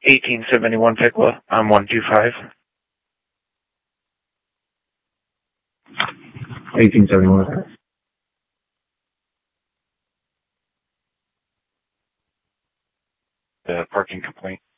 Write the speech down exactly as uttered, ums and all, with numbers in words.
eighteen seventy-one Pickla on one two five. eighteen seventy-one. The parking complaint.